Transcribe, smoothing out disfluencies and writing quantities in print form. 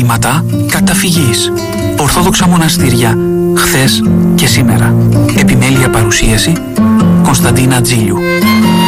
μηνύματα καταφυγής. Ορθόδοξα μοναστήρια, χθες και σήμερα. Επιμέλεια παρουσίαση Κωνσταντίνα Τζίλιου.